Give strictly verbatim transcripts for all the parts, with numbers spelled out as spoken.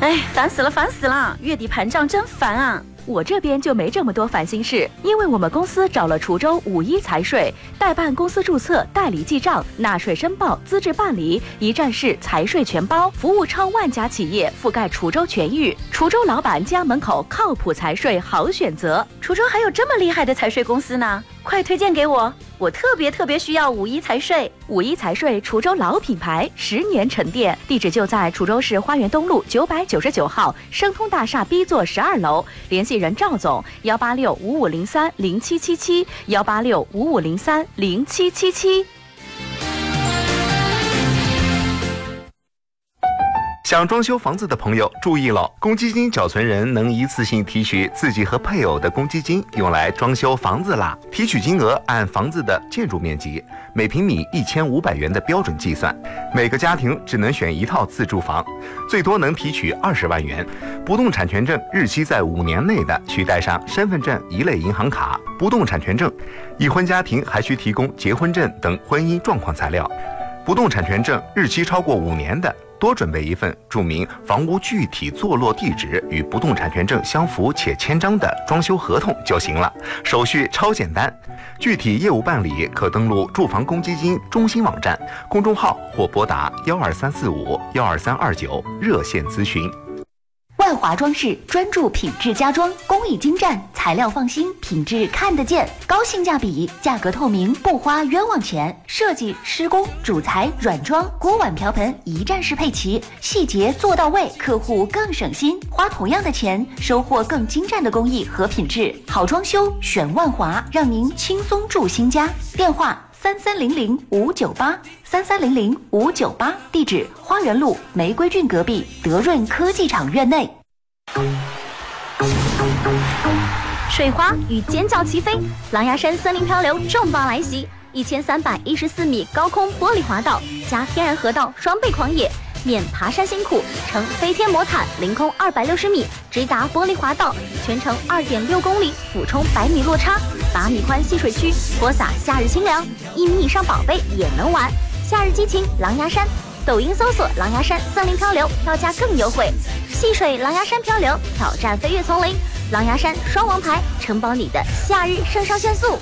哎，烦死了，烦死了！月底盘账真烦啊！我这边就没这么多烦心事，因为我们公司找了滁州五一财税，代办公司注册、代理记账、纳税申报、资质办理，一站式财税全包，服务超万家企业，覆盖滁州全域。滁州老板家门口靠谱财税好选择，滁州还有这么厉害的财税公司呢，快推荐给我！我特别特别需要五一财税。五一财税滁州老品牌，十年沉淀，地址就在滁州市花园东路九百九十九号生通大厦 B 座十二楼，联系人赵总幺八六五五零三零七七七幺八六五五零三零七七七。 想装修房子的朋友注意了，公积金缴存人能一次性提取自己和配偶的公积金，用来装修房子啦。提取金额按房子的建筑面积，每平米一千五百元的标准计算。每个家庭只能选一套自住房，最多能提取二十万元。不动产权证日期在五年内的，需带上身份证一类银行卡、不动产权证。已婚家庭还需提供结婚证等婚姻状况材料。不动产权证日期超过五年的，多准备一份注明房屋具体坐落地址与不动产权证相符且签章的装修合同就行了，手续超简单。具体业务办理可登录住房公积金中心网站、公众号或拨打幺二三四五幺二三二九热线咨询。 万华装饰专注品质家装，工艺精湛，材料放心，品质看得见，高性价比，价格透明，不花冤枉钱。设计、施工、主材、软装、锅碗瓢盆一站式配齐，细节做到位，客户更省心。花同样的钱，收获更精湛的工艺和品质。好装修选万华，让您轻松住新家。电话三三零零五九八三三零零五九八，地址花园路玫瑰郡隔壁德润科技厂院内。 水花与尖叫齐飞，狼牙山森林漂流重磅来袭，一千三百一十四米高空玻璃滑道加天然河道双倍狂野，免爬山辛苦，乘飞天魔毯凌空二百六十米直达玻璃滑道，全程二点六公里，俯冲百米落差，八米宽戏水区，播撒夏日清凉，一米以上宝贝也能玩。夏日激情狼牙山，抖音搜索狼牙山森林漂流，票价更优惠。戏水狼牙山漂流，挑战飞跃丛林，狼牙山双王牌，承包你的夏日肾上腺素。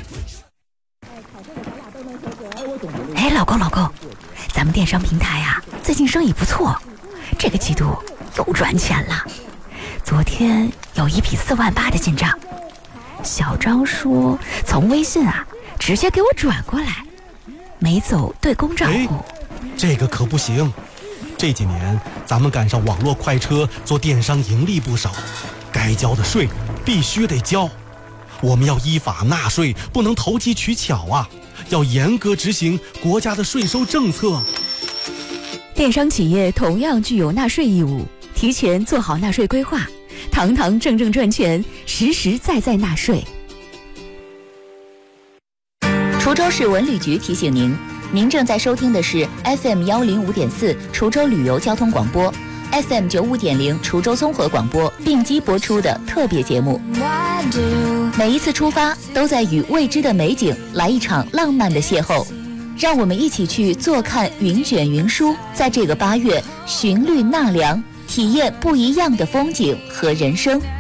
哎，老公老公，咱们电商平台啊，最近生意不错，这个季度又赚钱了。昨天有一笔四万八的进账，小张说从微信啊直接给我转过来，没走对公账户。 这个可不行，这几年咱们赶上网络快车，做电商盈利不少，该交的税必须得交。我们要依法纳税，不能投机取巧啊，要严格执行国家的税收政策。 电商企业同样具有纳税义务，提前做好纳税规划，堂堂正正赚钱，实实在在纳税。 滁州市文旅局提醒您，您正在收听的是 F M 幺零五点四滁州旅游交通广播， F M 九五点零滁州综合广播并机播出的特别节目。每一次出发，都在与未知的美景来一场浪漫的邂逅。让我们一起去坐看云卷云舒，在这个八月寻绿纳凉，体验不一样的风景和人生。